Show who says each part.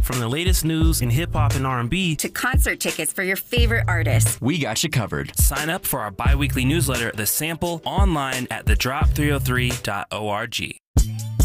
Speaker 1: From the latest news in hip-hop and R&B
Speaker 2: to concert tickets for your favorite artists.
Speaker 3: We got you covered.
Speaker 1: Sign up for our bi-weekly newsletter, The Sample, online at thedrop303.org.